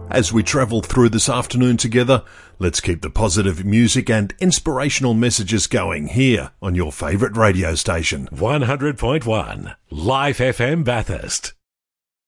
As we travel through this afternoon together, let's keep the positive music and inspirational messages going here on your favourite radio station. 100.1 Life FM Bathurst.